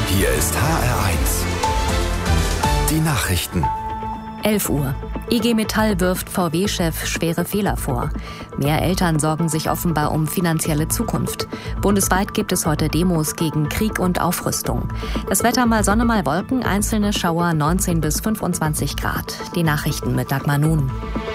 Hier ist HR1. Die Nachrichten. 11 Uhr. IG Metall wirft VW-Chef schwere Fehler vor. Mehr Eltern sorgen sich offenbar um finanzielle Zukunft. Bundesweit gibt es heute Demos gegen Krieg und Aufrüstung. Das Wetter mal Sonne, mal Wolken, einzelne Schauer 19 bis 25 Grad. Die Nachrichten mit Dagmar Nun.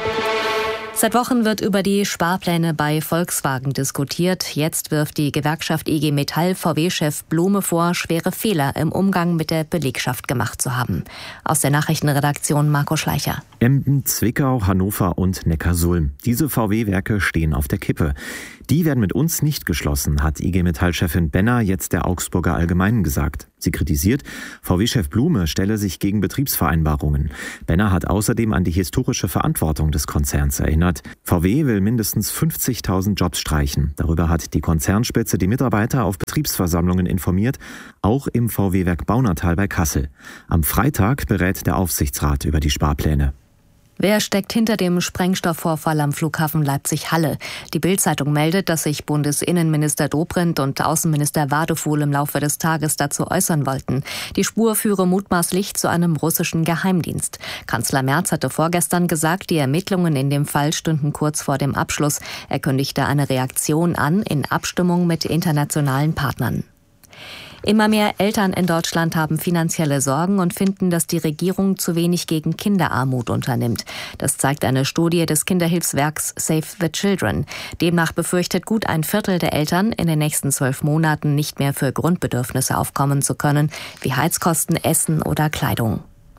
Seit Wochen wird über die Sparpläne bei Volkswagen diskutiert. Jetzt wirft die Gewerkschaft IG Metall VW-Chef Blume vor, schwere Fehler im Umgang mit der Belegschaft gemacht zu haben. Aus der Nachrichtenredaktion Marco Schleicher. Emden, Zwickau, Hannover und Neckarsulm. Diese VW-Werke stehen auf der Kippe. Die werden mit uns nicht geschlossen, hat IG Metall-Chefin Benner jetzt der Augsburger Allgemeinen gesagt. Sie kritisiert, VW-Chef Blume stelle sich gegen Betriebsvereinbarungen. Benner hat außerdem an die historische Verantwortung des Konzerns erinnert. VW will mindestens 50.000 Jobs streichen. Darüber hat die Konzernspitze die Mitarbeiter auf Betriebsversammlungen informiert, auch im VW-Werk Baunatal bei Kassel. Am Freitag berät der Aufsichtsrat über die Sparpläne. Wer steckt hinter dem Sprengstoffvorfall am Flughafen Leipzig-Halle? Die Bild-Zeitung meldet, dass sich Bundesinnenminister Dobrindt und Außenminister Wadefuhl im Laufe des Tages dazu äußern wollten. Die Spur führe mutmaßlich zu einem russischen Geheimdienst. Kanzler Merz hatte vorgestern gesagt, die Ermittlungen in dem Fall stünden kurz vor dem Abschluss. Er kündigte eine Reaktion an in Abstimmung mit internationalen Partnern. Immer mehr Eltern in Deutschland haben finanzielle Sorgen und finden, dass die Regierung zu wenig gegen Kinderarmut unternimmt. Das zeigt eine Studie des Kinderhilfswerks Save the Children. Demnach befürchtet gut ein Viertel der Eltern, in den nächsten 12 Monaten nicht mehr für Grundbedürfnisse aufkommen zu können, wie Heizkosten, Essen oder Kleidung.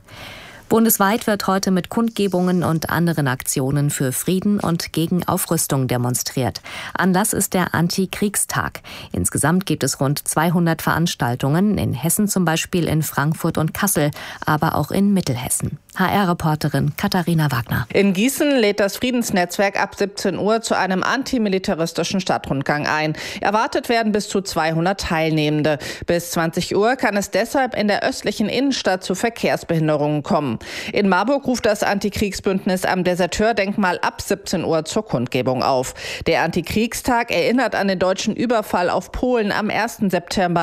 Bundesweit wird heute mit Kundgebungen und anderen Aktionen für Frieden und gegen Aufrüstung demonstriert. Anlass ist der Antikriegstag. Insgesamt gibt es rund 200 Veranstaltungen, in Hessen zum Beispiel, in Frankfurt und Kassel, aber auch in Mittelhessen. HR-Reporterin Katharina Wagner. In Gießen lädt das Friedensnetzwerk ab 17 Uhr zu einem antimilitaristischen Stadtrundgang ein. Erwartet werden bis zu 200 Teilnehmende. Bis 20 Uhr kann es deshalb in der östlichen Innenstadt zu Verkehrsbehinderungen kommen. In Marburg ruft das Antikriegsbündnis am Deserteurdenkmal ab 17 Uhr zur Kundgebung auf. Der Antikriegstag erinnert an den deutschen Überfall auf Polen am 1. September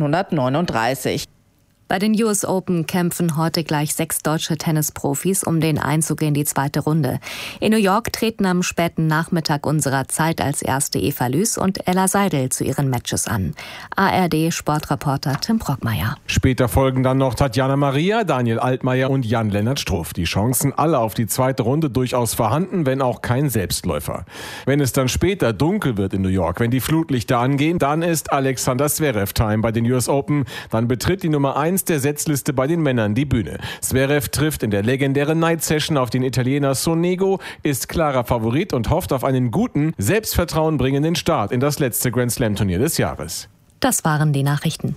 1939. Bei den US Open kämpfen heute gleich 6 deutsche Tennisprofis um den Einzug in die zweite Runde. In New York treten am späten Nachmittag unserer Zeit als erste Eva Lüß und Ella Seidel zu ihren Matches an. ARD-Sportreporter Tim Brockmeier. Später folgen dann noch Tatjana Maria, Daniel Altmaier und Jan-Lennart Struff. Die Chancen alle auf die zweite Runde durchaus vorhanden, wenn auch kein Selbstläufer. Wenn es dann später dunkel wird in New York, wenn die Flutlichter angehen, dann ist Alexander Zverev Time bei den US Open. Dann betritt die Nummer 1 der Setzliste bei den Männern die Bühne. Zverev trifft in der legendären Night Session auf den Italiener Sonego, ist klarer Favorit und hofft auf einen guten, Selbstvertrauen bringenden Start in das letzte Grand Slam Turnier des Jahres. Das waren die Nachrichten.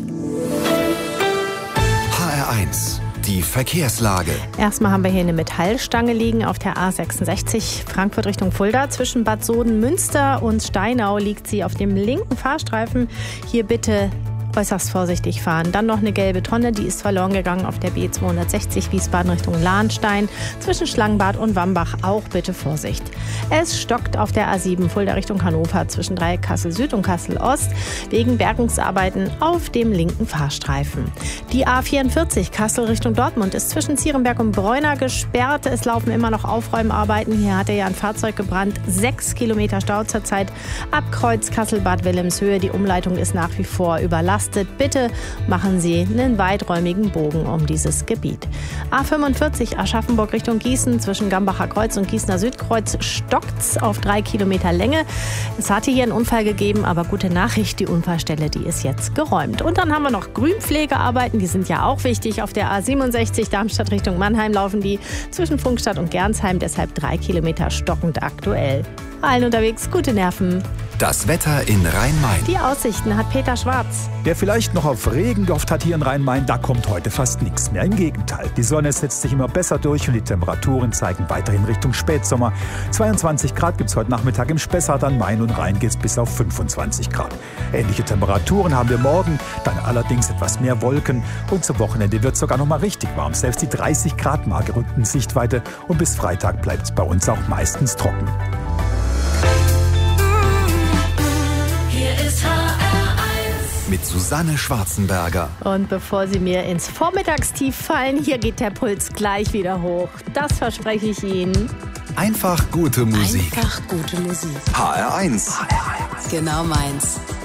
HR1. Die Verkehrslage. Erstmal haben wir hier eine Metallstange liegen auf der A66 Frankfurt Richtung Fulda. Zwischen Bad Soden-Münster und Steinau liegt sie auf dem linken Fahrstreifen. Hier bitte äußerst vorsichtig fahren. Dann noch eine gelbe Tonne, die ist verloren gegangen auf der B260 Wiesbaden Richtung Lahnstein. Zwischen Schlangenbad und Wambach auch bitte Vorsicht. Es stockt auf der A7 Fulda Richtung Hannover zwischen Dreieck Kassel Süd und Kassel Ost wegen Bergungsarbeiten auf dem linken Fahrstreifen. Die A44 Kassel Richtung Dortmund ist zwischen Zierenberg und Bräuner gesperrt. Es laufen immer noch Aufräumarbeiten. Hier hatte ja ein Fahrzeug gebrannt. 6 Kilometer Stau zurzeit ab Kreuz Kassel-Bad Wilhelmshöhe. Die Umleitung ist nach wie vor überlastet. Bitte machen Sie einen weiträumigen Bogen um dieses Gebiet. A45 Aschaffenburg Richtung Gießen zwischen Gambacher Kreuz und Gießener Südkreuz stockt's auf 3 Kilometer Länge. Es hatte hier einen Unfall gegeben, aber gute Nachricht, die Unfallstelle, die ist jetzt geräumt. Und dann haben wir noch Grünpflegearbeiten, die sind ja auch wichtig. Auf der A67 Darmstadt Richtung Mannheim laufen die zwischen Funkstadt und Gernsheim, deshalb 3 Kilometer stockend aktuell. Allen unterwegs gute Nerven. Das Wetter in Rhein-Main. Die Aussichten hat Peter Schwarz. Wer vielleicht noch auf Regen gehofft hat hier in Rhein-Main, da kommt heute fast nichts mehr. Im Gegenteil, die Sonne setzt sich immer besser durch und die Temperaturen zeigen weiterhin Richtung Spätsommer. 22 Grad gibt es heute Nachmittag im Spessart an Main und Rhein geht es bis auf 25 Grad. Ähnliche Temperaturen haben wir morgen, dann allerdings etwas mehr Wolken und zum Wochenende wird es sogar noch mal richtig warm. Selbst die 30 Grad Marke rückt in Sichtweite und bis Freitag bleibt es bei uns auch meistens trocken. mit Susanne Schwarzenberger. Und bevor Sie mir ins Vormittagstief fallen, hier geht der Puls gleich wieder hoch. Das verspreche ich Ihnen. Einfach gute Musik. Einfach gute Musik. HR1. Genau meins.